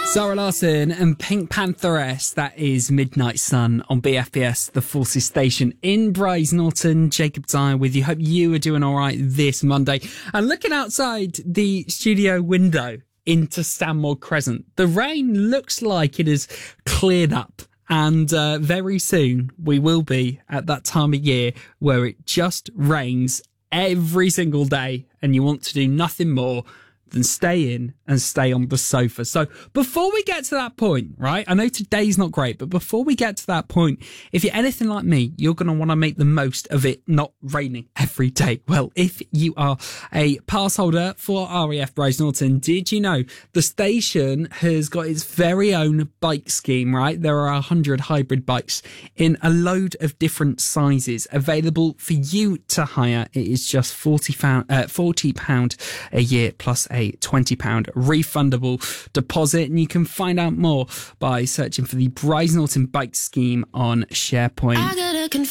Zara Larsson and Pink Pantheress. That is Midnight Sun on BFBS, the Forces station in Bryce Norton. Jacob Dyer with you. Hope you are doing all right this Monday. And looking outside the studio window into Stanmore Crescent, the rain looks like it has cleared up. And very soon we will be at that time of year where it just rains every single day and you want to do nothing more than stay in and stay on the sofa. So before we get to that point, right, I know today's not great, but before we get to that point, if you're anything like me, you're going to want to make the most of it not raining every day. Well, if you are a pass holder for RAF Bryce Norton, did you know the station has got its very own bike scheme, right? There are 100 hybrid bikes in a load of different sizes available for you to hire. It is just £40 a year plus a £20 refundable deposit, and you can find out more by searching for the Bryce Norton bike scheme on SharePoint.